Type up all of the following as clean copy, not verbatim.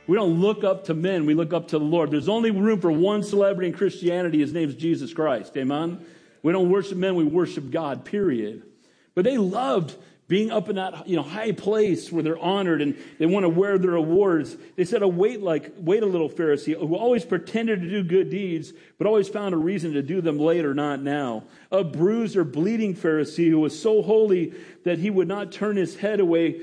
We don't look up to men. We look up to the Lord. There's only room for one celebrity in Christianity. His name is Jesus Christ. Amen? We don't worship men. We worship God, period. But they loved being up in that, high place where they're honored and they want to wear their awards. They said, wait a little, Pharisee, who always pretended to do good deeds, but always found a reason to do them later, not now. A bruised or bleeding Pharisee who was so holy that he would not turn his head away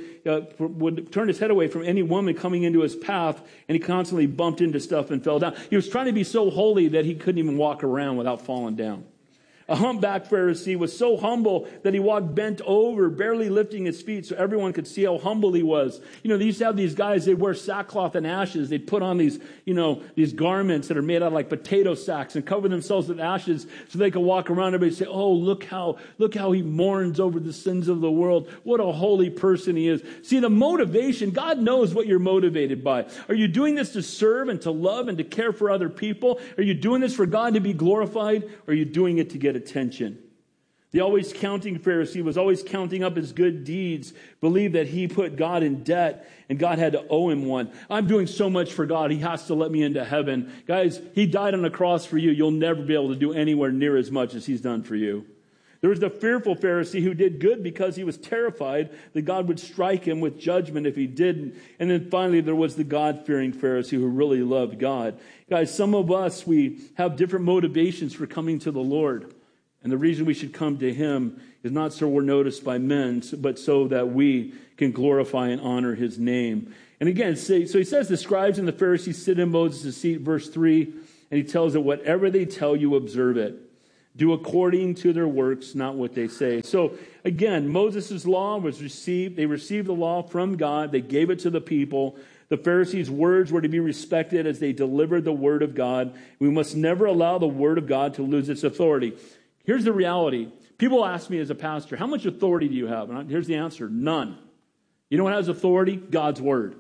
from any woman coming into his path, and he constantly bumped into stuff and fell down. He was trying to be so holy that he couldn't even walk around without falling down. A humpback Pharisee was so humble that he walked bent over, barely lifting his feet so everyone could see how humble he was. They used to have these guys, they'd wear sackcloth and ashes. They'd put on these garments that are made out of like potato sacks and cover themselves with ashes so they could walk around. Everybody say, oh, look how he mourns over the sins of the world. What a holy person he is. See, the motivation, God knows what you're motivated by. Are you doing this to serve and to love and to care for other people? Are you doing this for God to be glorified? Or are you doing it to get attention? The always counting Pharisee was always counting up his good deeds, believed that he put God in debt and God had to owe him one. I'm doing so much for God, he has to let me into heaven. Guys, he died on the cross for you. You'll never be able to do anywhere near as much as he's done for you. There was the fearful Pharisee who did good because he was terrified that God would strike him with judgment if he didn't. And then finally, there was the God-fearing Pharisee who really loved God. Guys, some of us, we have different motivations for coming to the Lord. And the reason we should come to him is not so we're noticed by men, but so that we can glorify and honor his name. And again, so he says the scribes and the Pharisees sit in Moses' seat, verse 3, and he tells it, whatever they tell you, observe it. Do according to their works, not what they say. So again, Moses' law was received. They received the law from God. They gave it to the people. The Pharisees' words were to be respected as they delivered the word of God. We must never allow the word of God to lose its authority. Here's the reality. People ask me as a pastor, how much authority do you have? And here's the answer, none. You know what has authority? God's word.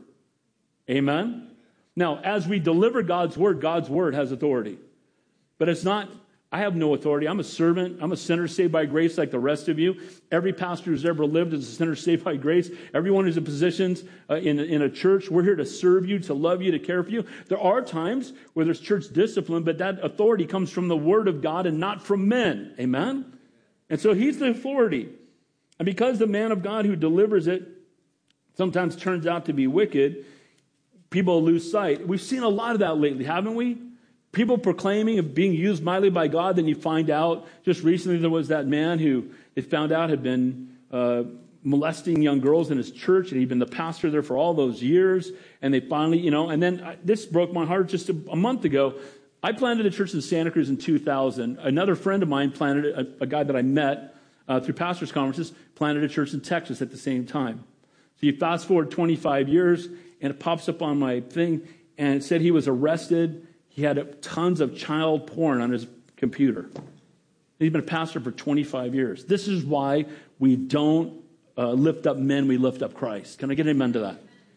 Amen? Now, as we deliver God's word has authority. But it's not, I have no authority. I'm a servant. I'm a sinner saved by grace like the rest of you. Every pastor who's ever lived is a sinner saved by grace. Everyone who's in positions in a church, we're here to serve you, to love you, to care for you. There are times where there's church discipline, but that authority comes from the word of God and not from men. Amen? And so he's the authority. And because the man of God who delivers it sometimes turns out to be wicked, people lose sight. We've seen a lot of that lately, haven't we? People proclaiming of being used mightily by God, then you find out, just recently there was that man who they found out had been molesting young girls in his church, and he'd been the pastor there for all those years, and they finally, and then this broke my heart just a month ago. I planted a church in Santa Cruz in 2000. Another friend of mine planted, a guy that I met through pastors' conferences, planted a church in Texas at the same time. So you fast forward 25 years, and it pops up on my thing, and it said he was arrested. He had tons of child porn on his computer. He's been a pastor for 25 years. This is why we don't lift up men, we lift up Christ. Can I get an amen to that?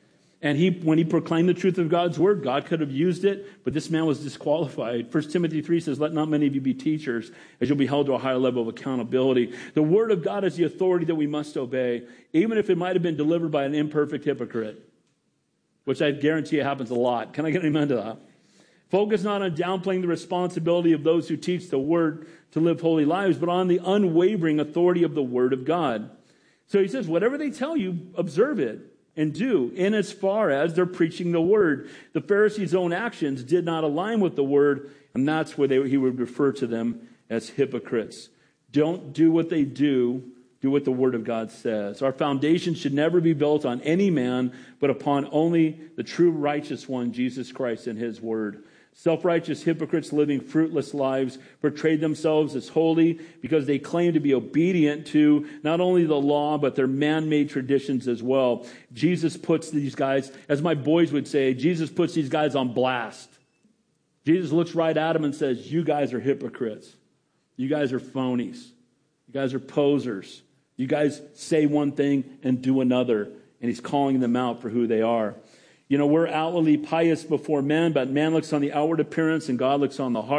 And when he proclaimed the truth of God's word, God could have used it, but this man was disqualified. 1 Timothy 3 says, let not many of you be teachers, as you'll be held to a higher level of accountability. The word of God is the authority that we must obey, even if it might have been delivered by an imperfect hypocrite, which I guarantee you happens a lot. Can I get an amen to that? Focus not on downplaying the responsibility of those who teach the word to live holy lives, but on the unwavering authority of the word of God. So he says, whatever they tell you, observe it and do, in as far as they're preaching the word. The Pharisees' own actions did not align with the word, and that's where he would refer to them as hypocrites. Don't do what they do. Do what the word of God says. Our foundation should never be built on any man, but upon only the true righteous one, Jesus Christ and his word. Self-righteous hypocrites living fruitless lives portray themselves as holy because they claim to be obedient to not only the law, but their man-made traditions as well. Jesus puts these guys, as my boys would say, Jesus puts these guys on blast. Jesus looks right at them and says, you guys are hypocrites. You guys are phonies. You guys are posers. You guys say one thing and do another. And he's calling them out for who they are. We're outwardly pious before men, but man looks on the outward appearance and God looks on the heart.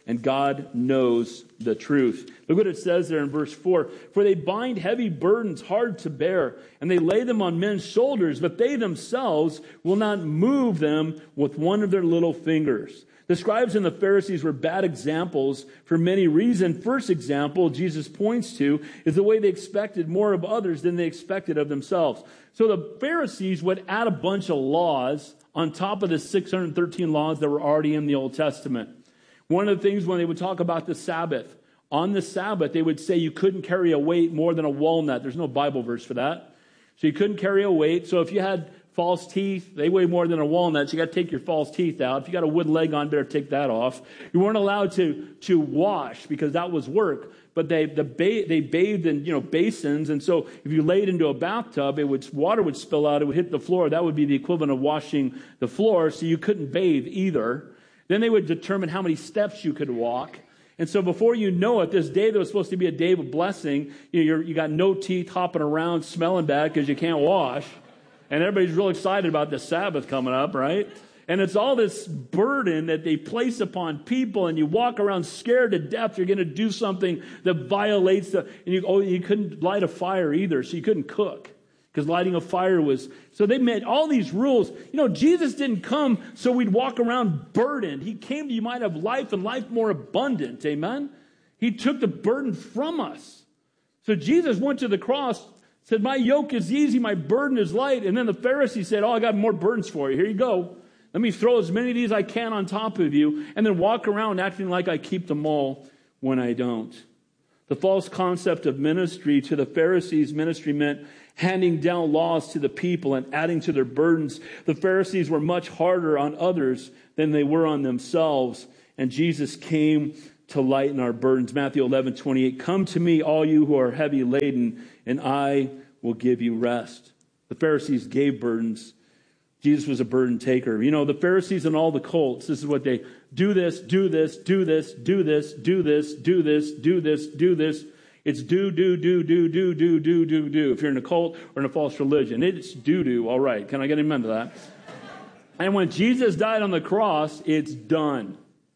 and God knows the truth. Look what it says there in verse 4. For they bind heavy burdens hard to bear, and they lay them on men's shoulders, but they themselves will not move them with one of their little fingers. The scribes and the Pharisees were bad examples for many reasons. First example Jesus points to is the way they expected more of others than they expected of themselves. So the Pharisees would add a bunch of laws on top of the 613 laws that were already in the Old Testament. One of the things when they would talk about the Sabbath, on the Sabbath they would say you couldn't carry a weight more than a walnut. There's no Bible verse for that. So you couldn't carry a weight. So if you had false teeth, they weigh more than a walnut, so you got to take your false teeth out. If you got a wood leg on, better take that off. You weren't allowed to wash because that was work, but they bathed in basins, and so if you laid into a bathtub, water would spill out, it would hit the floor. That would be the equivalent of washing the floor, so you couldn't bathe either. Then they would determine how many steps you could walk. And so before you know it, this day that was supposed to be a day of blessing, you got no teeth hopping around smelling bad because you can't wash. And everybody's real excited about the Sabbath coming up, right? And it's all this burden that they place upon people, and you walk around scared to death you're going to do something that violates and you couldn't light a fire either, so you couldn't cook because lighting a fire was. So they made all these rules. Jesus didn't come so we'd walk around burdened. He came that you might have life and life more abundant. Amen? He took the burden from us. So Jesus went to the cross, said, my yoke is easy, my burden is light. And then the Pharisees said, I got more burdens for you. Here you go. Let me throw as many of these I can on top of you, and then walk around acting like I keep them all when I don't. The false concept of ministry to the Pharisees, ministry meant handing down laws to the people and adding to their burdens. The Pharisees were much harder on others than they were on themselves, and Jesus came to lighten our burdens. Matthew 11:28, come to me, all you who are heavy laden, and I will give you rest. The Pharisees gave burdens. Jesus was a burden taker. The Pharisees and all the cults, this is what they do this, do this, do this, do this, do this, do this, do this, do this. It's do. If you're in a cult or in a false religion, it's do. All right. Can I get amen to that? And when Jesus died on the cross, it's done.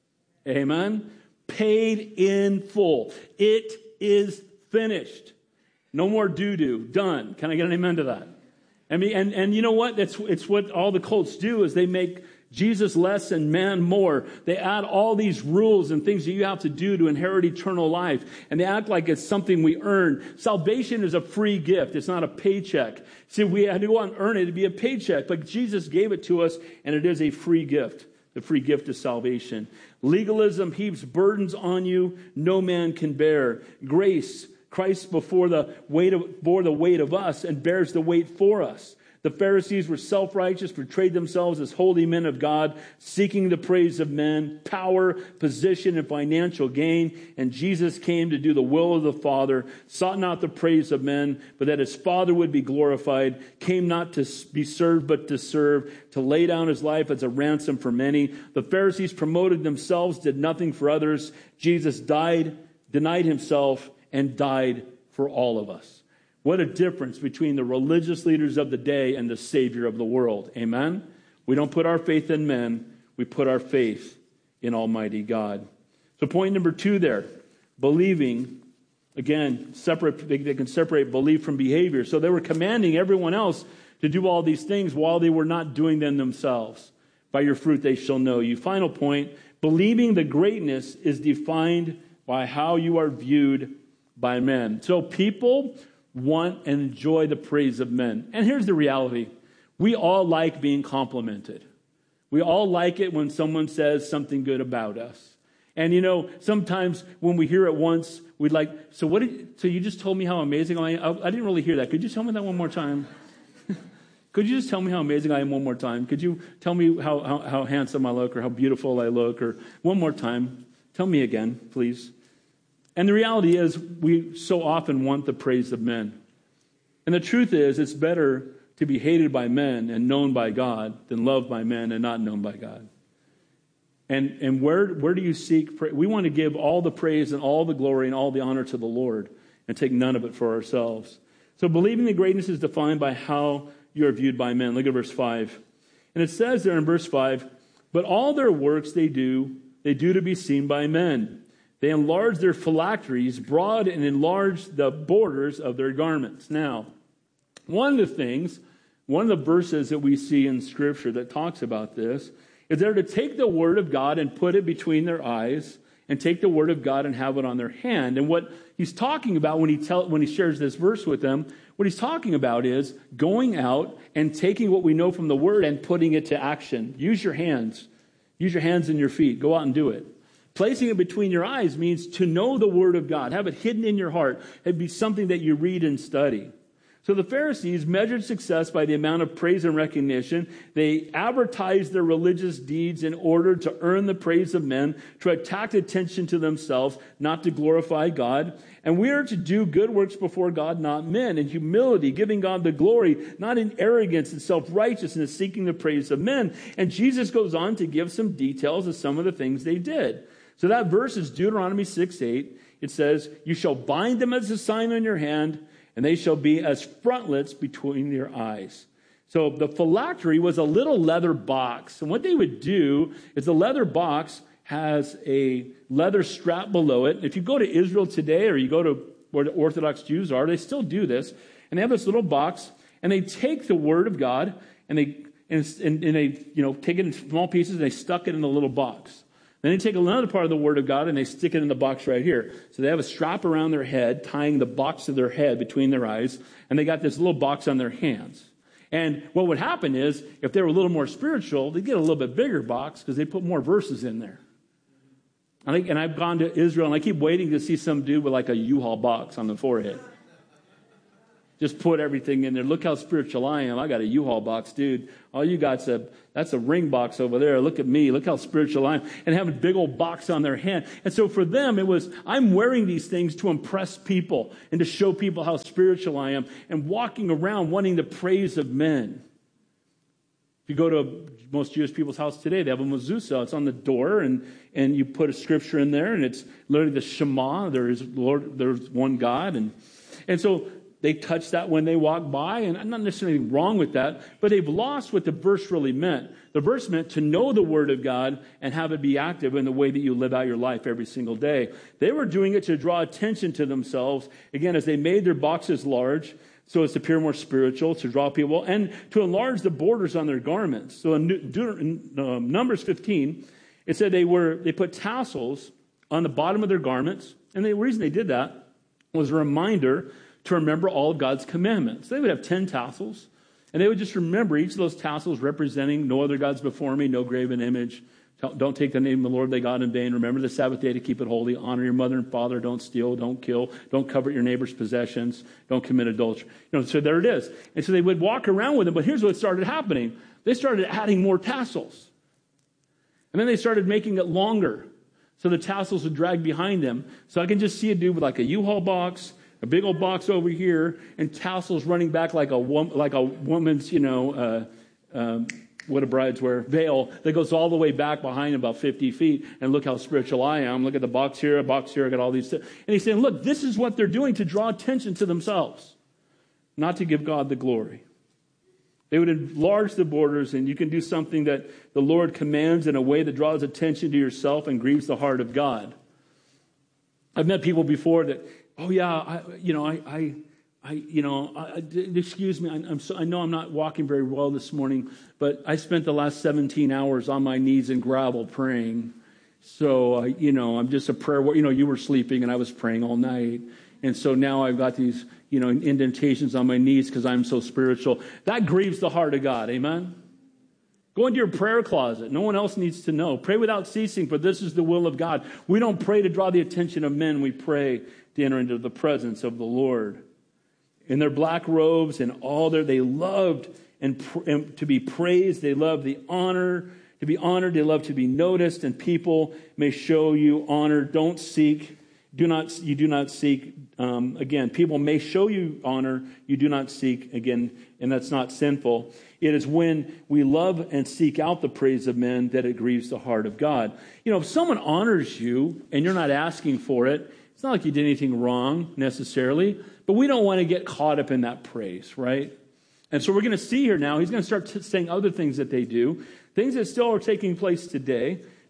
Amen. Paid in full. It is finished. No more do. Done. Can I get an amen to that? I mean, and you know what? It's what all the cults do is they make Jesus less and man more. They add all these rules and things that you have to do to inherit eternal life. And they act like it's something we earn. Salvation is a free gift. It's not a paycheck. See, we had to go out and earn it to be a paycheck. But Jesus gave it to us, and it is a free gift. The free gift of salvation. Legalism heaps burdens on you no man can bear. Grace, Christ bore the weight of us and bears the weight for us. The Pharisees were self-righteous, portrayed themselves as holy men of God, seeking the praise of men, power, position, and financial gain. And Jesus came to do the will of the Father, sought not the praise of men, but that his Father would be glorified, came not to be served, but to serve, to lay down his life as a ransom for many. The Pharisees promoted themselves, did nothing for others. Jesus died, denied himself, and died for all of us. What a difference between the religious leaders of the day and the Savior of the world. Amen? We don't put our faith in men. We put our faith in Almighty God. So point number 2 there. Believing. Again, they can separate belief from behavior. So they were commanding everyone else to do all these things while they were not doing them themselves. By your fruit they shall know you. Final point. Believing the greatness is defined by how you are viewed by men. So people want and enjoy the praise of men. And here's the reality. We all like being complimented. We all like it when someone says something good about us. And sometimes when we hear it once, we'd like, so you just told me how amazing I am? I didn't really hear that. Could you tell me that one more time? Could you just tell me how amazing I am one more time? Could you tell me how handsome I look or how beautiful I look? Or one more time. Tell me again, please. And the reality is, we so often want the praise of men. And the truth is, it's better to be hated by men and known by God than loved by men and not known by God. And where do you seek praise? We want to give all the praise and all the glory and all the honor to the Lord and take none of it for ourselves. So believing the greatness is defined by how you are viewed by men. Look at verse 5. And it says there in verse 5, but all their works they do they do to be seen by men. They enlarge their phylacteries broad and enlarge the borders of their garments. Now, one of the verses that we see in Scripture that talks about this is they're to take the Word of God and put it between their eyes and take the Word of God and have it on their hand. And what he's talking about when he shares this verse with them, what he's talking about is going out and taking what we know from the Word and putting it to action. Use your hands. Use your hands and your feet. Go out and do it. Placing it between your eyes means to know the Word of God. Have it hidden in your heart. It'd be something that you read and study. So the Pharisees measured success by the amount of praise and recognition. They advertised their religious deeds in order to earn the praise of men, to attract attention to themselves, not to glorify God. And we are to do good works before God, not men, in humility, giving God the glory, not in arrogance and self-righteousness, seeking the praise of men. And Jesus goes on to give some details of some of the things they did. So that verse is Deuteronomy 6:8. It says, "You shall bind them as a sign on your hand, and they shall be as frontlets between your eyes." So the phylactery was a little leather box. And what they would do is the leather box has a leather strap below it. If you go to Israel today, or you go to where the Orthodox Jews are, they still do this. And they have this little box, and they take the Word of God, and they take it in small pieces, and they stuck it in a little box. Then they take another part of the Word of God and they stick it in the box right here. So they have a strap around their head, tying the box to their head between their eyes, and they got this little box on their hands. And what would happen is, if they were a little more spiritual, they'd get a little bit bigger box because they put more verses in there. And I've gone to Israel, and I keep waiting to see some dude with like a U-Haul box on the forehead. Just put everything in there. Look how spiritual I am. I got a U-Haul box, dude. All you got's that's a ring box over there. Look at me. Look how spiritual I am. And having a big old box on their hand. And so for them, it was, I'm wearing these things to impress people and to show people how spiritual I am, and walking around wanting the praise of men. If you go to most Jewish people's house today, they have a mezuzah. It's on the door, and you put a scripture in there, and it's literally the Shema. There's one God. And so they touch that when they walk by, and not necessarily wrong with that, but they've lost what the verse really meant. The verse meant to know the Word of God and have it be active in the way that you live out your life every single day. They were doing it to draw attention to themselves, again, as they made their boxes large, so as to appear more spiritual, to draw people, and to enlarge the borders on their garments. So in Numbers 15, it said they put tassels on the bottom of their garments, and the reason they did that was a reminder to remember all of God's commandments. They would have 10 tassels, and they would just remember each of those tassels representing no other gods before me, no graven image. Don't take the name of the Lord thy God in vain. Remember the Sabbath day to keep it holy. Honor your mother and father. Don't steal. Don't kill. Don't covet your neighbor's possessions. Don't commit adultery. So there it is. And so they would walk around with them, but here's what started happening. They started adding more tassels. And then they started making it longer, so the tassels would drag behind them. So I can just see a dude with like a U-Haul box, a big old box over here, and tassels running back like a woman's, what do brides wear? Veil that goes all the way back behind about 50 feet. And look how spiritual I am. Look at the box here, I got all these. And he's saying, look, this is what they're doing to draw attention to themselves, not to give God the glory. They would enlarge the borders, and you can do something that the Lord commands in a way that draws attention to yourself and grieves the heart of God. I've met people before that, excuse me, I know I'm not walking very well this morning, but I spent the last 17 hours on my knees in gravel praying. So, I'm just a prayer. You were sleeping and I was praying all night. And so now I've got these, indentations on my knees because I'm so spiritual. That grieves the heart of God. Amen? Go into your prayer closet. No one else needs to know. Pray without ceasing, for this is the will of God. We don't pray to draw the attention of men. We pray to enter into the presence of the Lord. In their black robes and all they loved and to be praised. They loved the honor, to be honored. They loved to be noticed, and people may show you honor. You do not seek, again, people may show you honor. You do not seek, again, and that's not sinful. It is when we love and seek out the praise of men that it grieves the heart of God. If someone honors you and you're not asking for it, it's not like you did anything wrong necessarily, but we don't want to get caught up in that praise, right? And so we're going to see here now, he's going to start saying other things that they do, things that still are taking place today.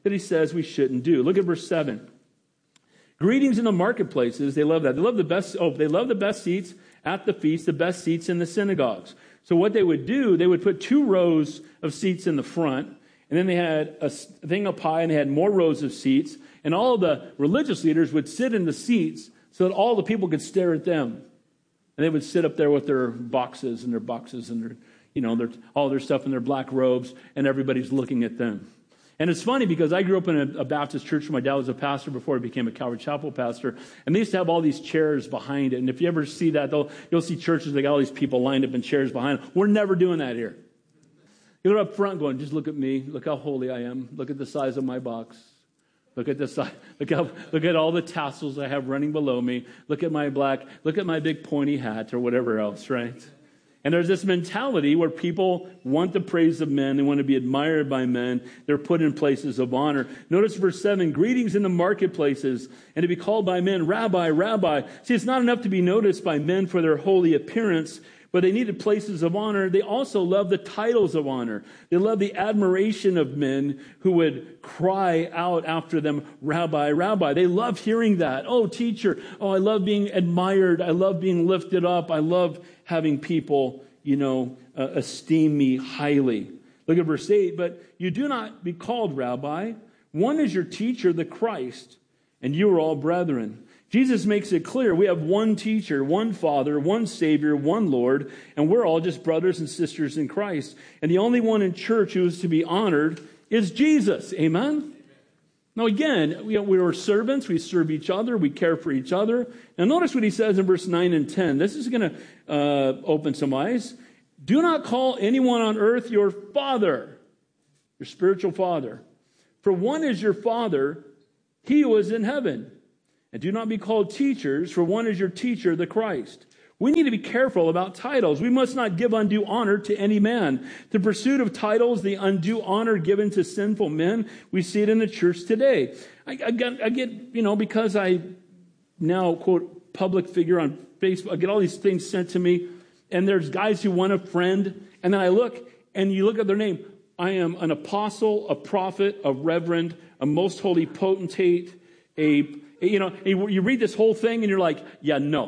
that he says we shouldn't do. Look at verse 7. Greetings in the marketplaces. They love that. They love the best seats at the feast, the best seats in the synagogues. So what they would do, they would put 2 rows of seats in the front, and then they had a thing up high, and they had more rows of seats, and all the religious leaders would sit in the seats so that all the people could stare at them. And they would sit up there with their boxes and their, all their stuff in their black robes, and everybody's looking at them. And it's funny because I grew up in a Baptist church. My dad was a pastor before he became a Calvary Chapel pastor. And they used to have all these chairs behind it. And if you ever see that, you'll see churches, they got all these people lined up in chairs behind them. We're never doing that here. You're up front going, just look at me. Look how holy I am. Look at the size of my box. Look at the size. Look at all the tassels I have running below me. Look at my big pointy hat or whatever else, right? And there's this mentality where people want the praise of men. They want to be admired by men. They're put in places of honor. Notice verse 7, greetings in the marketplaces, and to be called by men, Rabbi, Rabbi. See, it's not enough to be noticed by men for their holy appearance, but they needed places of honor. They also love the titles of honor. They love the admiration of men who would cry out after them, Rabbi, Rabbi. They love hearing that. Oh, teacher. Oh, I love being admired. I love being lifted up. I love having people, esteem me highly. Look at verse 8. But you do not be called Rabbi. One is your teacher, the Christ, and you are all brethren. Jesus makes it clear we have one teacher, one Father, one Savior, one Lord, and we're all just brothers and sisters in Christ. And the only one in church who is to be honored is Jesus. Amen? Now again, we are servants. We serve each other. We care for each other. Now notice what he says in verse 9 and 10. This is going to open some eyes. Do not call anyone on earth your father, your spiritual father. For one is your Father, he who is in heaven. And do not be called teachers, for one is your teacher, the Christ. We need to be careful about titles. We must not give undue honor to any man. The pursuit of titles, the undue honor given to sinful men, we see it in the church today. I get, because I now, quote, public figure on Facebook, I get all these things sent to me, and there's guys who want a friend, and then I look, and you look at their name. I am an apostle, a prophet, a reverend, a most holy potentate, you read this whole thing and you're like, yeah, no.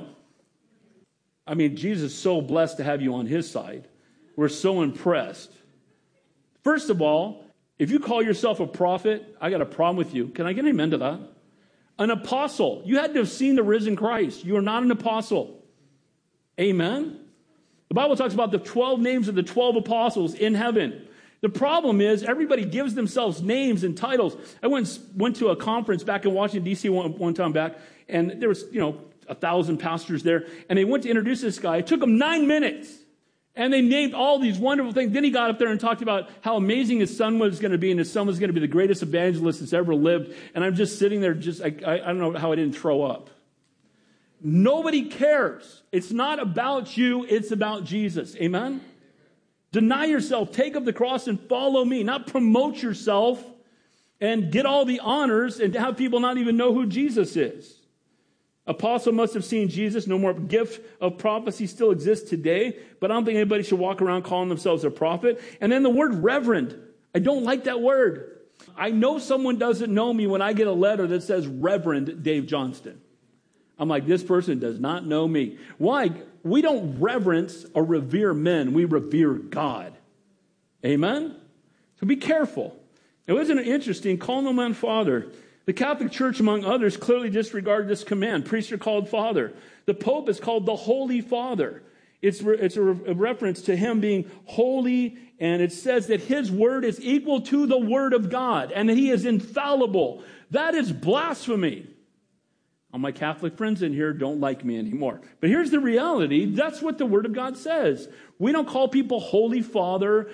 I mean, Jesus is so blessed to have you on his side. We're so impressed. First of all, if you call yourself a prophet, I got a problem with you. Can I get an amen to that? An apostle. You had to have seen the risen Christ. You are not an apostle. Amen? The Bible talks about the 12 names of the 12 apostles in heaven. The problem is everybody gives themselves names and titles. I went to a conference back in Washington, D.C. one time back, and there was, 1,000 pastors there, and they went to introduce this guy. It took them 9 minutes, and they named all these wonderful things. Then he got up there and talked about how amazing his son was going to be, and his son was going to be the greatest evangelist that's ever lived. And I'm just sitting there, I don't know how I didn't throw up. Nobody cares. It's not about you. It's about Jesus. Amen? Deny yourself, take up the cross and follow me. Not promote yourself and get all the honors and to have people not even know who Jesus is. Apostle must have seen Jesus. No more gift of prophecy still exists today. But I don't think anybody should walk around calling themselves a prophet. And then the word reverend. I don't like that word. I know someone doesn't know me when I get a letter that says Reverend Dave Johnston. I'm like, this person does not know me. Why? We don't reverence or revere men. We revere God. Amen? So be careful. Now, isn't it interesting? Call no man father. The Catholic Church, among others, clearly disregarded this command. Priests are called father. The Pope is called the Holy Father. It's a reference to him being holy, and it says that his word is equal to the word of God, and that he is infallible. That is blasphemy. All my Catholic friends in here don't like me anymore. But here's the reality. That's what the Word of God says. We don't call people Holy Father.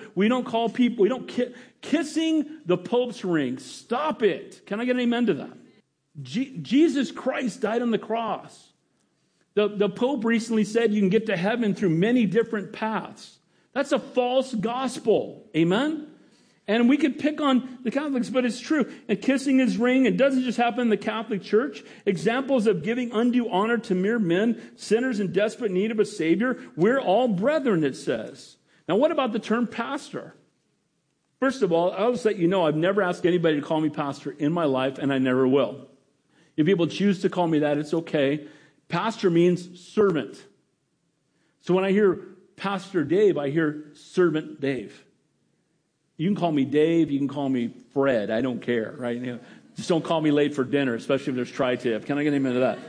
Kissing the Pope's ring. Stop it. Can I get an amen to that? Jesus Christ died on the cross. The Pope recently said you can get to heaven through many different paths. That's a false gospel. Amen? And we could pick on the Catholics, but it's true. And kissing his ring, it doesn't just happen in the Catholic Church. Examples of giving undue honor to mere men, sinners in desperate need of a Savior. We're all brethren, it says. Now, what about the term pastor? First of all, I'll just let you know I've never asked anybody to call me pastor in my life, and I never will. If people choose to call me that, it's okay. Pastor means servant. So when I hear Pastor Dave, I hear Servant Dave. You can call me Dave, you can call me Fred, I don't care, right? You know, just don't call me late for dinner, especially if there's tri-tip. Can I get an amen to that?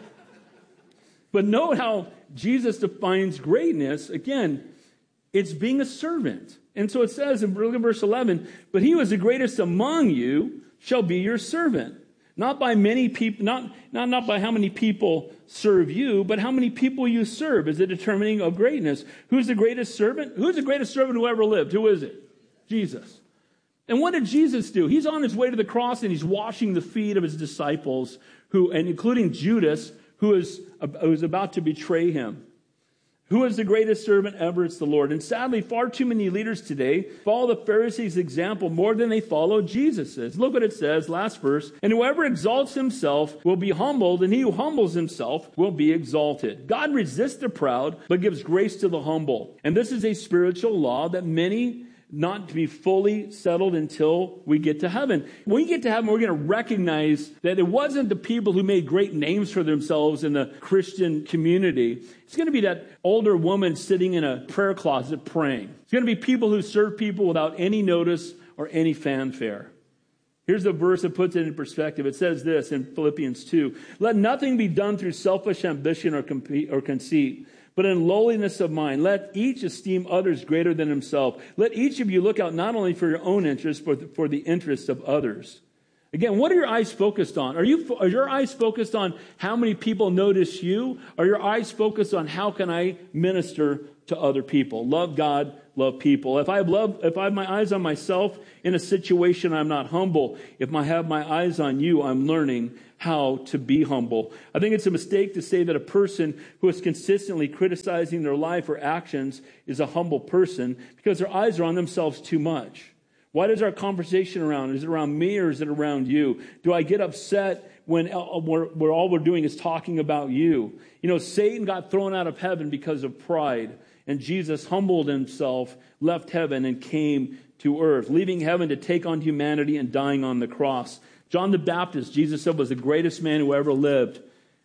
But note how Jesus defines greatness. Again, it's being a servant. And so it says in verse 11, but he who is the greatest among you shall be your servant. Not by many people, not by how many people serve you, but how many people you serve is the determining of greatness. Who's the greatest servant? Who's the greatest servant who ever lived? Who is it? Jesus. And what did Jesus do? He's on his way to the cross and he's washing the feet of his disciples, and including Judas, who is about to betray him. Who is the greatest servant ever? It's the Lord. And sadly, far too many leaders today follow the Pharisees' example more than they follow Jesus's. Look what it says, last verse. And whoever exalts himself will be humbled, and he who humbles himself will be exalted. God resists the proud, but gives grace to the humble. And this is a spiritual law that many not to be fully settled until we get to heaven. When we get to heaven, we're going to recognize that it wasn't the people who made great names for themselves in the Christian community. It's going to be that older woman sitting in a prayer closet praying. It's going to be people who serve people without any notice or any fanfare. Here's the verse that puts it in perspective. It says this in Philippians 2. Let nothing be done through selfish ambition or conceit, but in lowliness of mind, let each esteem others greater than himself. Let each of you look out not only for your own interests, but for the interests of others. Again, what are your eyes focused on? Are your eyes focused on how many people notice you? Are your eyes focused on how can I minister to other people? Love God, love people. If I have my eyes on myself in a situation, I'm not humble. If I have my eyes on you, I'm learning how to be humble. I think it's a mistake to say that a person who is consistently criticizing their life or actions is a humble person because their eyes are on themselves too much. What is our conversation around? Is it around me or is it around you? Do I get upset when all we're doing is talking about you? You know, Satan got thrown out of heaven because of pride, and Jesus humbled himself, left heaven, and came to earth, leaving heaven to take on humanity and dying on the cross. John the Baptist, Jesus said, was the greatest man who ever lived,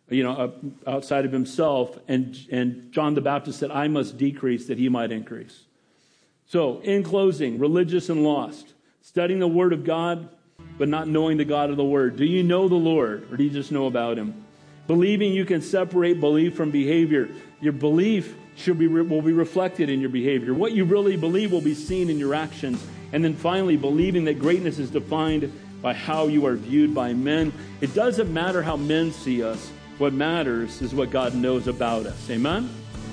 outside of himself. And John the Baptist said, I must decrease that he might increase. So, in closing, religious and lost, studying the Word of God, but not knowing the God of the Word. Do you know the Lord, or do you just know about Him? Believing you can separate belief from behavior. Your belief will be reflected in your behavior. What you really believe will be seen in your actions. And then finally, believing that greatness is defined by how you are viewed by men. It doesn't matter how men see us. What matters is what God knows about us. Amen?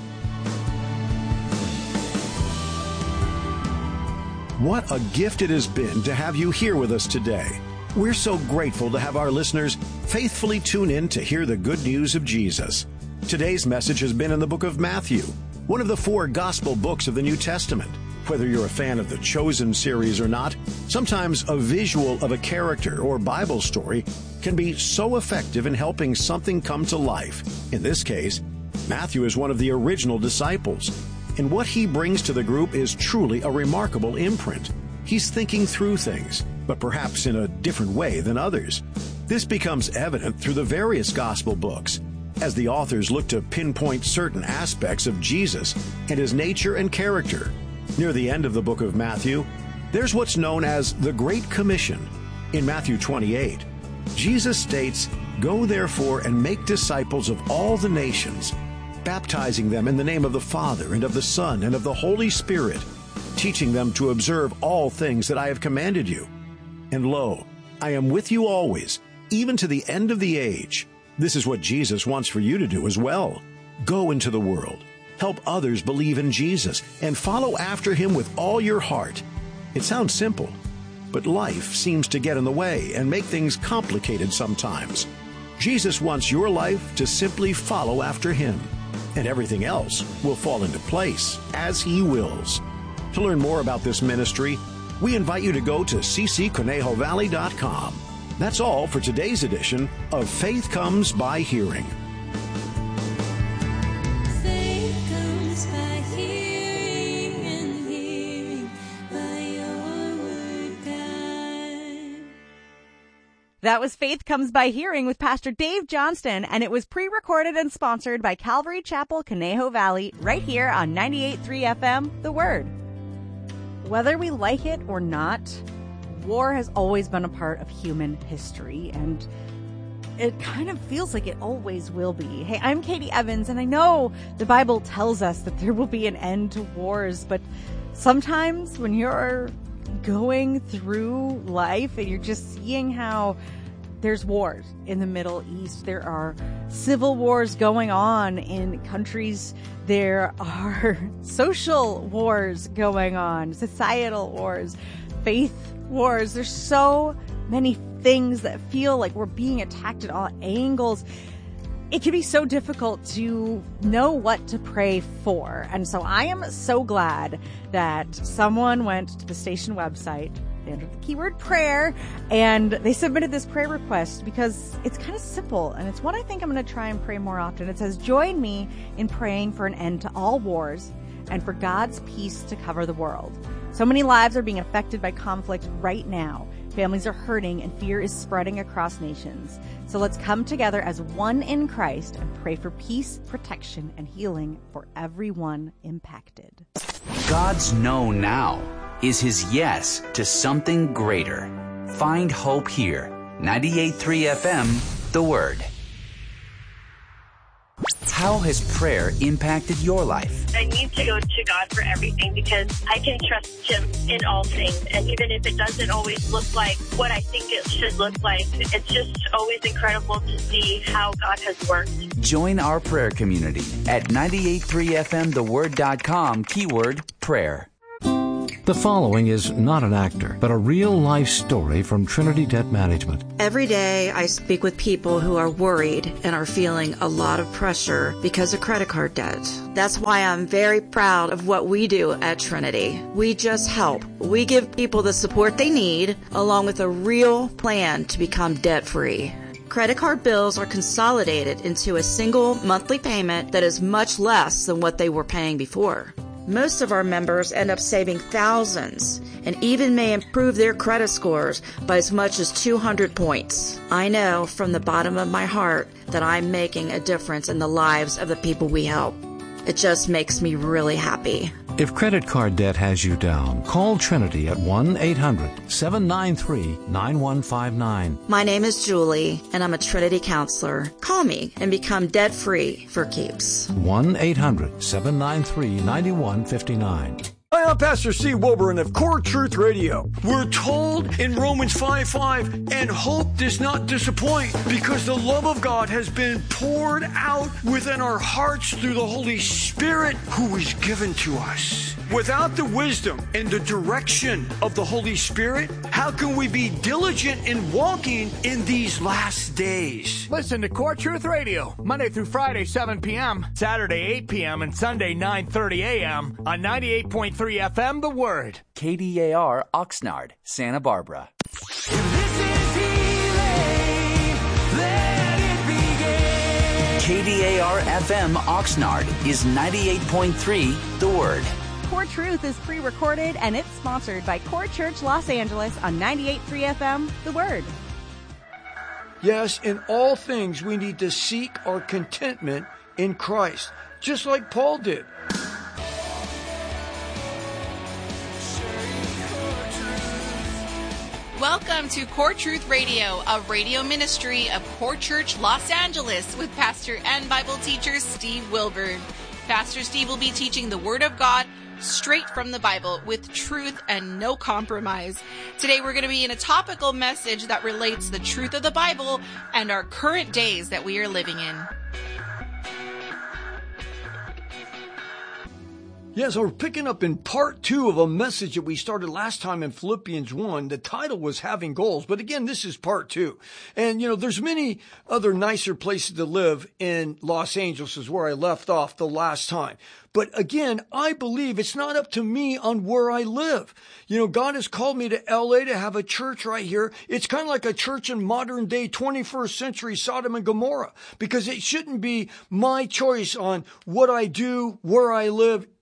What a gift it has been to have you here with us today. We're so grateful to have our listeners faithfully tune in to hear the good news of Jesus. Today's message has been in the book of Matthew, one of the 4 gospel books of the New Testament. Whether you're a fan of the Chosen series or not, sometimes a visual of a character or Bible story can be so effective in helping something come to life. In this case, Matthew is one of the original disciples, and what he brings to the group is truly a remarkable imprint. He's thinking through things, but perhaps in a different way than others. This becomes evident through the various gospel books, as the authors look to pinpoint certain aspects of Jesus and his nature and character. Near the end of the book of Matthew, there's what's known as the Great Commission. In Matthew 28, Jesus states, "Go therefore and make disciples of all the nations, baptizing them in the name of the Father and of the Son and of the Holy Spirit, teaching them to observe all things that I have commanded you. And lo, I am with you always, even to the end of the age." This is what Jesus wants for you to do as well. Go into the world. Help others believe in Jesus and follow after him with all your heart. It sounds simple, but life seems to get in the way and make things complicated sometimes. Jesus wants your life to simply follow after him, and everything else will fall into place as he wills. To learn more about this ministry, we invite you to go to ccconejovalley.com. That's all for today's edition of Faith Comes by Hearing. Faith comes by hearing, and hearing by your word. That was Faith Comes by Hearing with Pastor Dave Johnston, and it was pre-recorded and sponsored by Calvary Chapel, Conejo Valley, right here on 98.3 FM, The Word. Whether we like it or not, war has always been a part of human history, and it kind of feels like it always will be. Hey, I'm Katie Evans, and I know the Bible tells us that there will be an end to wars, but sometimes when you're going through life and you're just seeing how there's wars in the Middle East, there are civil wars going on in countries, there are social wars going on, societal wars, faith wars. There's so many things that feel like we're being attacked at all angles. It can be so difficult to know what to pray for. And so I am so glad that someone went to the station website, they entered the keyword prayer, and they submitted this prayer request because it's kind of simple, and it's what I think I'm going to try and pray more often. It says, join me in praying for an end to all wars and for God's peace to cover the world. So many lives are being affected by conflict right now. Families are hurting and fear is spreading across nations. So let's come together as one in Christ and pray for peace, protection, and healing for everyone impacted. God's no now is his yes to something greater. Find hope here. 98.3 FM, The Word. How has prayer impacted your life? I need to go to God for everything because I can trust him in all things. And even if it doesn't always look like what I think it should look like, it's just always incredible to see how God has worked. Join our prayer community at 98.3fmtheword.com, keyword prayer. The following is not an actor, but a real-life story from Trinity Debt Management. Every day I speak with people who are worried and are feeling a lot of pressure because of credit card debt. That's why I'm very proud of what we do at Trinity. We just help. We give people the support they need, along with a real plan to become debt-free. Credit card bills are consolidated into a single monthly payment that is much less than what they were paying before. Most of our members end up saving thousands and even may improve their credit scores by as much as 200 points. I know from the bottom of my heart that I'm making a difference in the lives of the people we help. It just makes me really happy. If credit card debt has you down, call Trinity at 1-800-793-9159. My name is Julie, and I'm a Trinity counselor. Call me and become debt-free for keeps. 1-800-793-9159. Hi, I'm Pastor Steve Wilburn of Core Truth Radio. We're told in Romans 5:5, and hope does not disappoint because the love of God has been poured out within our hearts through the Holy Spirit who is given to us. Without the wisdom and the direction of the Holy Spirit, how can we be diligent in walking in these last days? Listen to Core Truth Radio, Monday through Friday, 7 p.m., Saturday, 8 p.m., and Sunday, 9:30 a.m. on 98.3 FM, The Word. KDAR, Oxnard, Santa Barbara. This is healing, let it begin. KDAR FM, Oxnard is 98.3 The Word. Core Truth is pre-recorded, and it's sponsored by Core Church Los Angeles on 98.3 FM, The Word. Yes, in all things we need to seek our contentment in Christ, just like Paul did. Welcome to Core Truth Radio, a radio ministry of Core Church Los Angeles with pastor and Bible teacher Steve Wilburn. Pastor Steve will be teaching the Word of God straight from the Bible with truth and no compromise. Today we're going to be in a topical message that relates the truth of the Bible and our current days that we are living in. Yes, we're picking up in part 2 of a message that we started last time in Philippians 1. The title was Having Goals, but again, this is part 2. And, there's many other nicer places to live in Los Angeles is where I left off the last time. But again, I believe it's not up to me on where I live. God has called me to LA to have a church right here. It's kind of like a church in modern day 21st century Sodom and Gomorrah, because it shouldn't be my choice on what I do, where I live.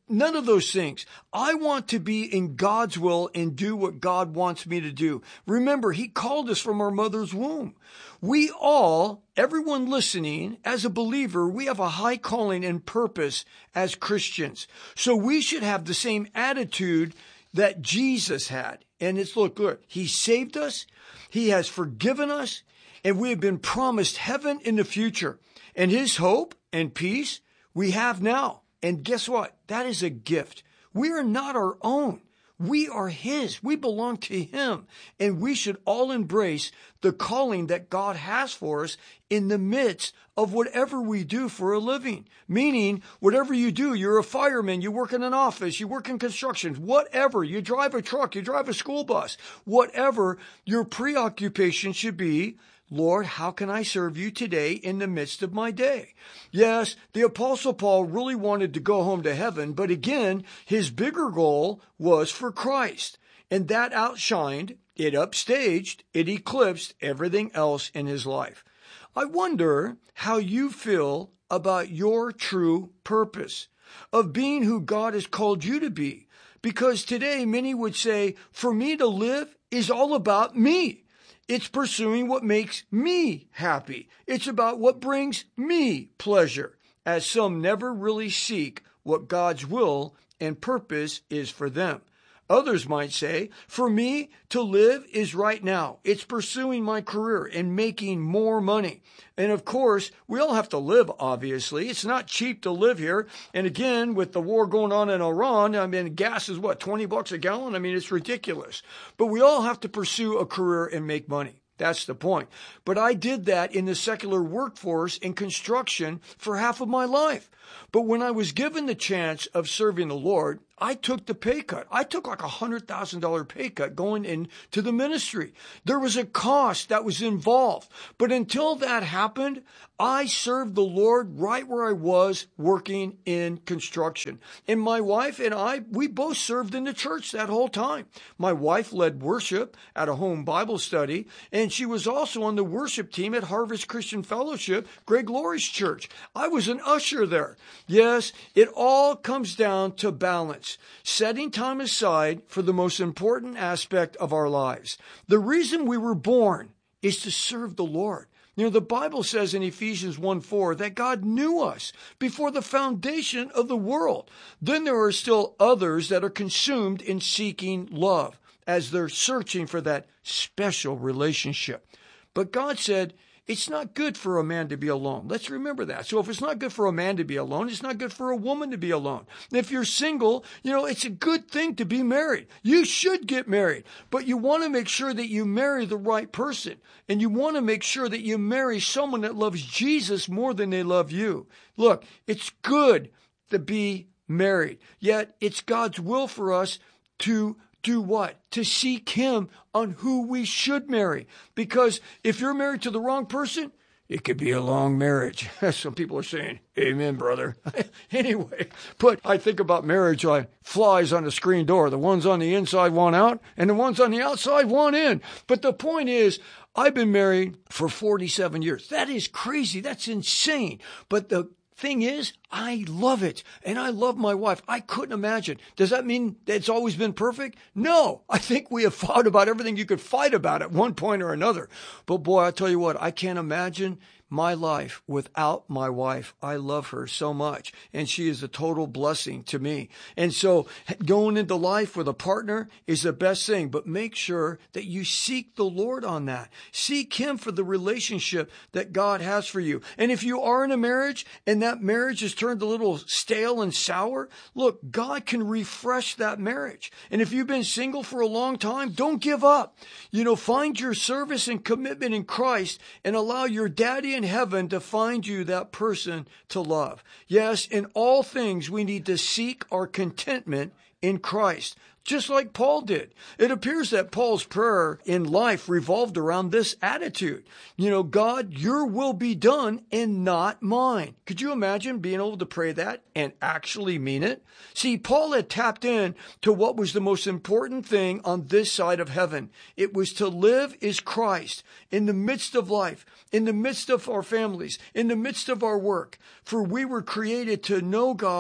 None of those things. I want to be in God's will and do what God wants me to do. Remember, He called us from our mother's womb. We all, everyone listening, as a believer, we have a high calling and purpose as Christians. So we should have the same attitude that Jesus had. And it's, look, He saved us. He has forgiven us. And we have been promised heaven in the future. And His hope and peace we have now. And guess what? That is a gift. We are not our own. We are His. We belong to Him. And we should all embrace the calling that God has for us in the midst of whatever we do for a living. Meaning, whatever you do, you're a fireman, you work in an office, you work in construction, whatever, you drive a truck, you drive a school bus, whatever your preoccupation should be. Lord, how can I serve you today in the midst of my day? Yes, the Apostle Paul really wanted to go home to heaven, but again, his bigger goal was for Christ. And that outshined, it upstaged, it eclipsed everything else in his life. I wonder how you feel about your true purpose of being who God has called you to be. Because today, many would say, for me to live is all about me. It's pursuing what makes me happy. It's about what brings me pleasure, as some never really seek what God's will and purpose is for them. Others might say, for me to live is right now. It's pursuing my career and making more money. And of course, we all have to live, obviously. It's not cheap to live here. And again, with the war going on in Iran, I mean, gas is what, $20 a gallon? I mean, it's ridiculous. But we all have to pursue a career and make money. That's the point. But I did that in the secular workforce in construction for half of my life. But when I was given the chance of serving the Lord, I took the pay cut. I took like $100,000 pay cut going into the ministry. There was a cost that was involved. But until that happened, I served the Lord right where I was working in construction. And my wife and I, we both served in the church that whole time. My wife led worship at a home Bible study, and she was also on the worship team at Harvest Christian Fellowship, Greg Laurie's church. I was an usher there. Yes, it all comes down to balance. Setting time aside for the most important aspect of our lives. The reason we were born is to serve the Lord. You know, the Bible says in Ephesians 1:4 that God knew us before the foundation of the world. Then there are still others that are consumed in seeking love as they're searching for that special relationship. But God said, it's not good for a man to be alone. Let's remember that. So if it's not good for a man to be alone, it's not good for a woman to be alone. And if you're single, you know, it's a good thing to be married. You should get married, but you want to make sure that you marry the right person. And you want to make sure that you marry someone that loves Jesus more than they love you. Look, it's good to be married, yet it's God's will for us to do what? To seek Him on who we should marry. Because if you're married to the wrong person, it could be a long marriage. Some people are saying, amen, brother. Anyway, but I think about marriage like flies on the screen door. The ones on the inside want out, and the ones on the outside want in. But the point is, I've been married for 47 years. That is crazy. That's insane. But the thing is, I love it. And I love my wife. I couldn't imagine. Does that mean that it's always been perfect? No. I think we have fought about everything you could fight about at one point or another. But boy, I tell you what, I can't imagine my life without my wife. I love her so much, and she is a total blessing to me. And so going into life with a partner is the best thing, but make sure that you seek the Lord on that. Seek Him for the relationship that God has for you. And if you are in a marriage and that marriage has turned a little stale and sour, look, God can refresh that marriage. And if you've been single for a long time, don't give up. You know, find your service and commitment in Christ and allow your daddy in heaven to find you that person to love. Yes, in all things we need to seek our contentment in Christ, just like Paul did. It appears that Paul's prayer in life revolved around this attitude. You know, God, your will be done and not mine. Could you imagine being able to pray that and actually mean it? See, Paul had tapped in to what was the most important thing on this side of heaven. It was to live as Christ in the midst of life, in the midst of our families, in the midst of our work. For we were created to know God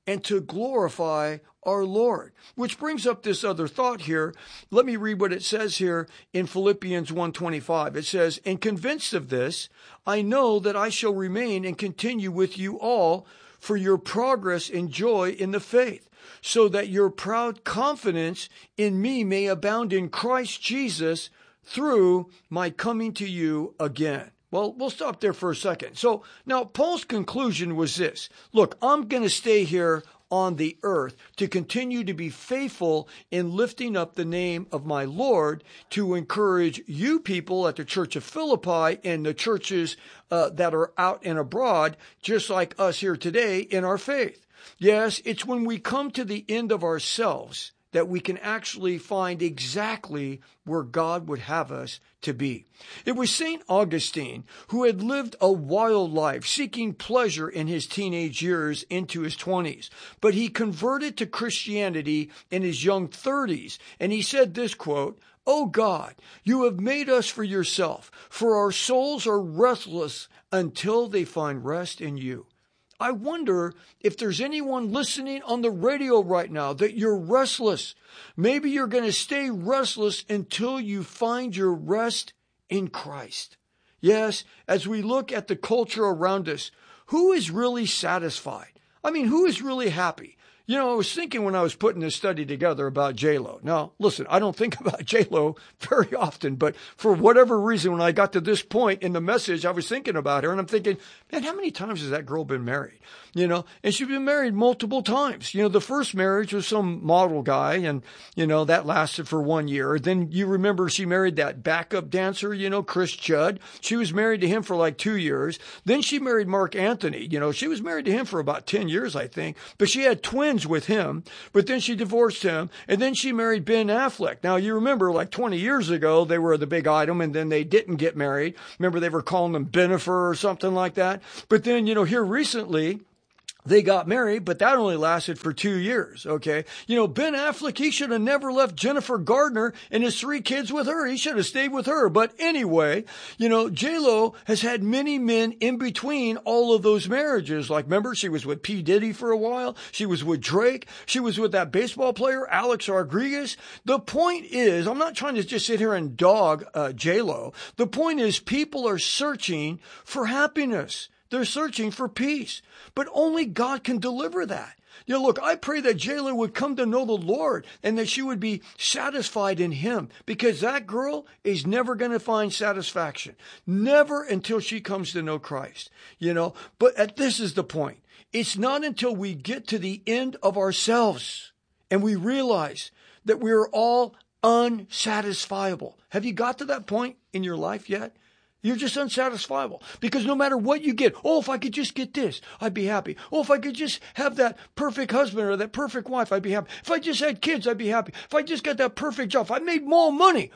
and to glorify our Lord. Which brings up this other thought here. Let me read what it says here in Philippians 1:25. It says, "And convinced of this, I know that I shall remain and continue with you all for your progress and joy in the faith, so that your proud confidence in me may abound in Christ Jesus through my coming to you again." Well, we'll stop there for a second. So now Paul's conclusion was this. Look, I'm going to stay here on the earth to continue to be faithful in lifting up the name of my Lord, to encourage you people at the Church of Philippi and the churches that are out and abroad, just like us here today, in our faith. Yes, it's when we come to the end of ourselves that we can actually find exactly where God would have us to be. It was St. Augustine who had lived a wild life, seeking pleasure in his teenage years into his 20s. But he converted to Christianity in his young 30s, and he said this quote, "O God, you have made us for yourself, for our souls are restless until they find rest in you." I wonder if there's anyone listening on the radio right now that you're restless. Maybe you're going to stay restless until you find your rest in Christ. Yes, as we look at the culture around us, who is really satisfied? I mean, who is really happy? You know, I was thinking when I was putting this study together about J-Lo. Now, listen, I don't think about J-Lo very often, but for whatever reason, when I got to this point in the message, I was thinking about her, and I'm thinking, man, how many times has that girl been married? You know, and she's been married multiple times. You know, the first marriage was some model guy, and, you know, that lasted for 1 year. Then you remember she married that backup dancer, you know, Chris Judd. She was married to him for like 2 years. Then she married Mark Anthony. You know, she was married to him for about 10 years, I think, but she had twins with him, but then she divorced him, and then she married Ben Affleck. Now, you remember like 20 years ago, they were the big item, and then they didn't get married. Remember, they were calling them Benifer or something like that. But then, you know, here recently, they got married, but that only lasted for 2 years, okay? You know, Ben Affleck, he should have never left Jennifer Gardner and his 3 kids with her. He should have stayed with her. But anyway, you know, J-Lo has had many men in between all of those marriages. Like, remember, she was with P. Diddy for a while. She was with Drake. She was with that baseball player, Alex Rodriguez. The point is, I'm not trying to just sit here and dog J-Lo. The point is, people are searching for happiness. They're searching for peace, but only God can deliver that. You know, look, I pray that J-Lo would come to know the Lord and that she would be satisfied in him, because that girl is never going to find satisfaction. Never until she comes to know Christ, you know. But this is the point. It's not until we get to the end of ourselves and we realize that we're all unsatisfiable. Have you got to that point in your life yet? You're just unsatisfiable, because no matter what you get, oh, if I could just get this, I'd be happy. Oh, if I could just have that perfect husband or that perfect wife, I'd be happy. If I just had kids, I'd be happy. If I just got that perfect job, if I made more money,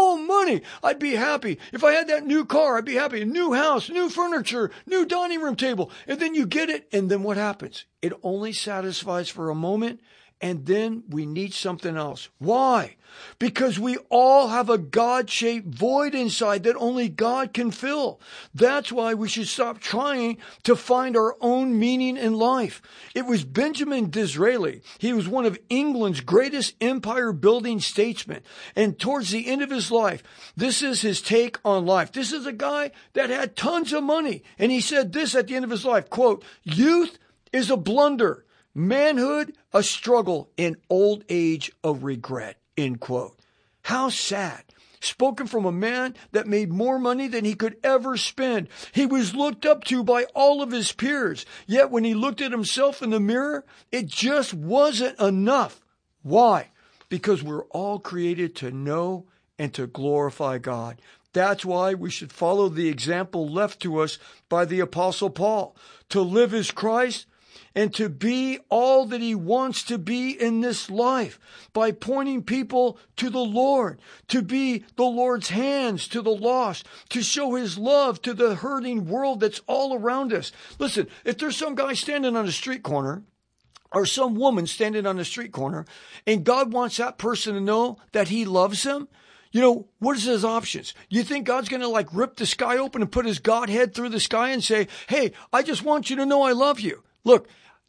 I'd be happy. If I had that new car, I'd be happy. A new house, new furniture, new dining room table. And then you get it, and then what happens? It only satisfies for a moment, and then we need something else. Why? Because we all have a God-shaped void inside that only God can fill. That's why we should stop trying to find our own meaning in life. It was Benjamin Disraeli. He was one of England's greatest empire-building statesmen. And towards the end of his life, this is his take on life. This is a guy that had tons of money. And he said this at the end of his life, quote, "Youth is a blunder. Manhood, a struggle, and old age, a regret," end quote. How sad. Spoken from a man that made more money than he could ever spend. He was looked up to by all of his peers. Yet when he looked at himself in the mirror, it just wasn't enough. Why? Because we're all created to know and to glorify God. That's why we should follow the example left to us by the Apostle Paul. To live is Christ, and to be all that he wants to be in this life by pointing people to the Lord, to be the Lord's hands to the lost, to show his love to the hurting world that's all around us. Listen, if there's some guy standing on a street corner or some woman standing on a street corner and God wants that person to know that he loves them, you know, what is his options? You think God's going to like rip the sky open and put his Godhead through the sky and say, "Hey, I just want you to know I love you"? Look,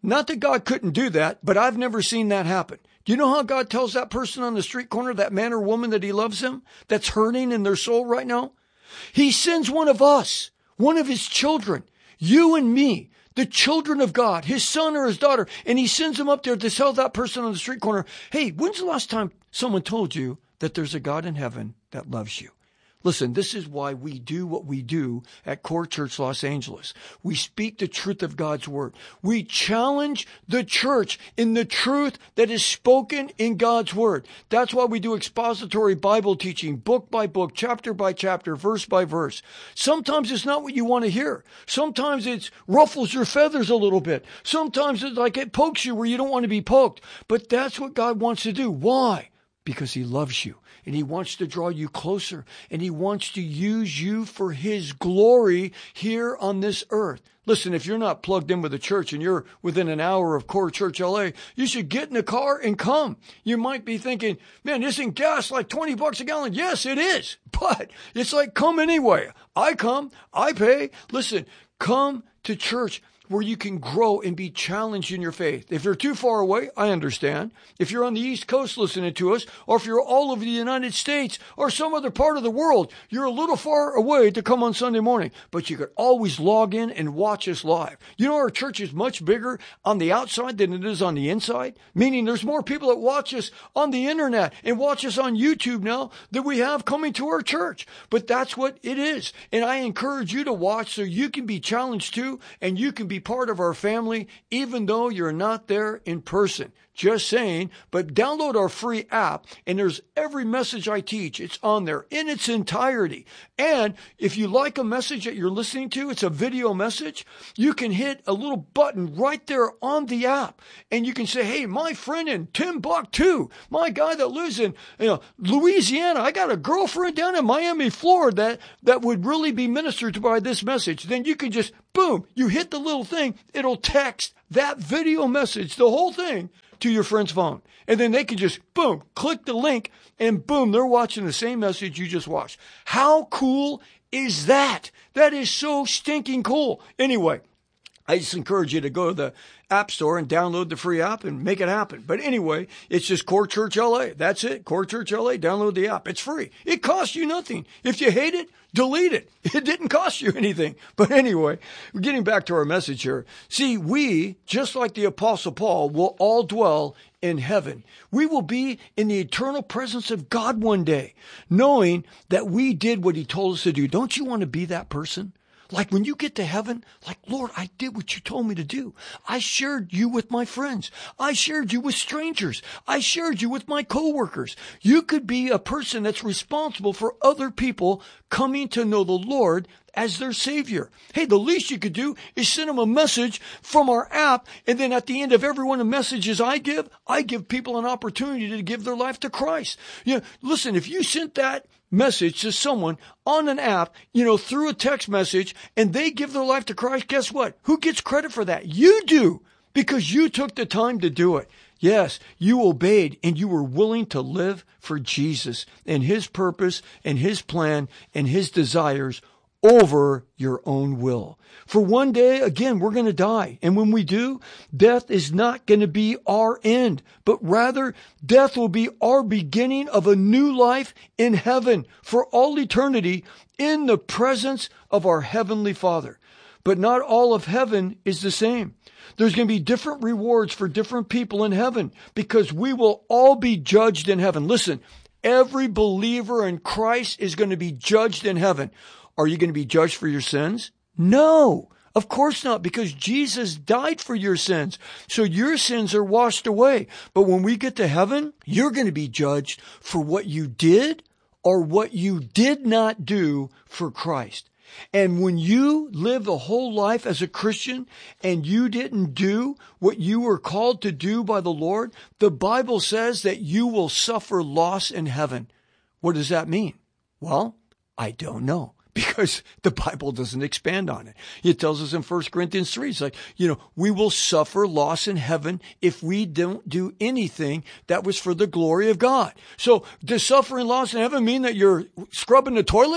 Not that God couldn't do that, but I've never seen that happen. Do you know how God tells that person on the street corner, that man or woman, that he loves them, that's hurting in their soul right now? He sends one of us, one of his children, you and me, the children of God, his son or his daughter, and he sends them up there to tell that person on the street corner, hey, when's the last time someone told you that there's a God in heaven that loves you? Listen, this is why we do what we do at Core Church Los Angeles. We speak the truth of God's word. We challenge the church in the truth that is spoken in God's word. That's why we do expository Bible teaching, book by book, chapter by chapter, verse by verse. Sometimes it's not what you want to hear. Sometimes it ruffles your feathers a little bit. Sometimes it's like it pokes you where you don't want to be poked. But that's what God wants to do. Why? Because he loves you. And he wants to draw you closer. And he wants to use you for his glory here on this earth. Listen, if you're not plugged in with the church and you're within an hour of Core Church LA, you should get in the car and come. You might be thinking, man, isn't gas like $20 a gallon? Yes, it is. But it's like, come anyway. I come, I pay. Listen, come to church where you can grow and be challenged in your faith. If you're too far away, I understand. If you're on the East Coast listening to us, or if you're all over the United States or some other part of the world, you're a little far away to come on Sunday morning, but you could always log in and watch us live. You know, our church is much bigger on the outside than it is on the inside, meaning there's more people that watch us on the internet and watch us on YouTube now than we have coming to our church. But that's what it is. And I encourage you to watch so you can be challenged too, and you can be part of our family, even though you're not there in person. Just saying, but download our free app, and there's every message I teach. It's on there in its entirety. And if you like a message that you're listening to, it's a video message, you can hit a little button right there on the app, and you can say, hey, my friend in Timbuktu, my guy that lives in Louisiana, I got a girlfriend down in Miami, Florida that would really be ministered to by this message. Then you can just, boom, you hit the little thing, it'll text that video message, the whole thing, to your friend's phone. And then they can just, boom, click the link, and boom, they're watching the same message you just watched. How cool is that? That is so stinking cool. Anyway, I just encourage you to go to the App Store and download the free app and make it happen. But anyway, it's just Core Church LA. That's it. Core Church LA. Download the app. It's free. It costs you nothing. If you hate it, delete it. It didn't cost you anything. But anyway, we're getting back to our message here. See, we, just like the Apostle Paul, will all dwell in heaven. We will be in the eternal presence of God one day, knowing that we did what he told us to do. Don't you want to be that person? Like when you get to heaven, like, Lord, I did what you told me to do. I shared you with my friends. I shared you with strangers. I shared you with my coworkers. You could be a person that's responsible for other people coming to know the Lord as their Savior. Hey, the least you could do is send them a message from our app, and then at the end of every one of the messages I give people an opportunity to give their life to Christ. Listen, if you sent that message to someone on an app, through a text message, and they give their life to Christ, guess what? Who gets credit for that? You do, because you took the time to do it. Yes, you obeyed, and you were willing to live for Jesus and his purpose and his plan and his desires over your own will. For one day, again, we're going to die. And when we do, death is not going to be our end, but rather death will be our beginning of a new life in heaven for all eternity in the presence of our Heavenly Father. But not all of heaven is the same. There's going to be different rewards for different people in heaven, because we will all be judged in heaven. Listen, every believer in Christ is going to be judged in heaven. Are you going to be judged for your sins? No, of course not, because Jesus died for your sins. So your sins are washed away. But when we get to heaven, you're going to be judged for what you did or what you did not do for Christ. And when you live a whole life as a Christian and you didn't do what you were called to do by the Lord, the Bible says that you will suffer loss in heaven. What does that mean? Well, I don't know, because the Bible doesn't expand on it. It tells us in 1 Corinthians 3, it's like, we will suffer loss in heaven if we don't do anything that was for the glory of God. So does suffering loss in heaven mean that you're scrubbing the toilets?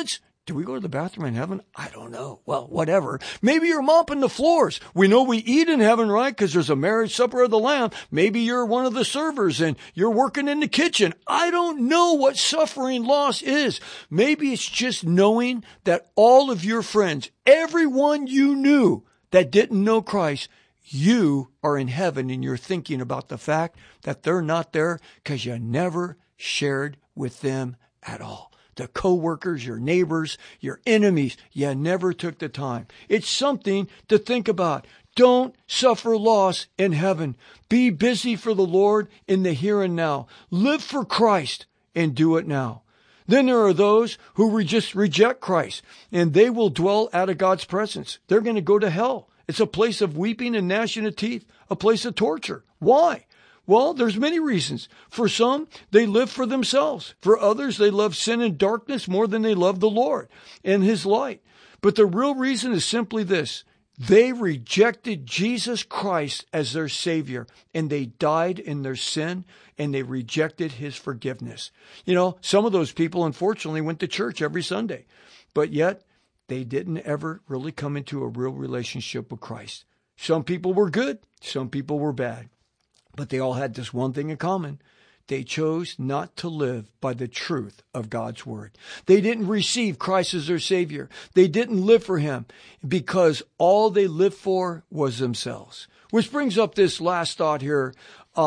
Do we go to the bathroom in heaven? I don't know. Well, whatever. Maybe you're mopping the floors. We know we eat in heaven, right? Because there's a marriage supper of the Lamb. Maybe you're one of the servers and you're working in the kitchen. I don't know what suffering loss is. Maybe it's just knowing that all of your friends, everyone you knew that didn't know Christ, you are in heaven and you're thinking about the fact that they're not there because you never shared with them at all. The co-workers, your neighbors, your enemies, you never took the time. It's something to think about. Don't suffer loss in heaven. Be busy for the Lord in the here and now. Live for Christ and do it now. Then there are those who just reject Christ, and they will dwell out of God's presence. They're going to go to hell. It's a place of weeping and gnashing of teeth, a place of torture. Why? Well, there's many reasons. For some, they live for themselves. For others, they love sin and darkness more than they love the Lord and His light. But the real reason is simply this. They rejected Jesus Christ as their Savior, and they died in their sin, and they rejected His forgiveness. You know, some of those people, unfortunately, went to church every Sunday, but yet they didn't ever really come into a real relationship with Christ. Some people were good, some people were bad. But they all had this one thing in common. They chose not to live by the truth of God's word. They didn't receive Christ as their Savior. They didn't live for Him because all they lived for was themselves. Which brings up this last thought here,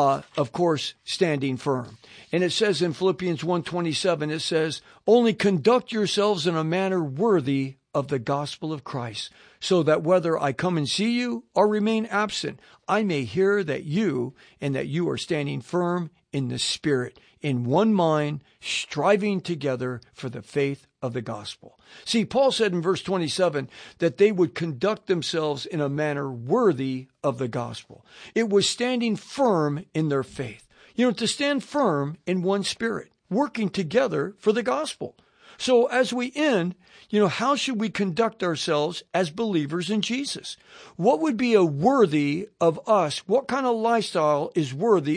of course, standing firm. And it says in Philippians 1:27, it says, only conduct yourselves in a manner worthy of the gospel of Christ, so that whether I come and see you or remain absent, I may hear that you are standing firm in the Spirit, in one mind, striving together for the faith of the gospel. See, Paul said in verse 27 that they would conduct themselves in a manner worthy of the gospel. It was standing firm in their faith. You know, to stand firm in one spirit, working together for the gospel. So as we end, you know, how should we conduct ourselves as believers in Jesus? What would be a worthy of us? What kind of lifestyle is worthy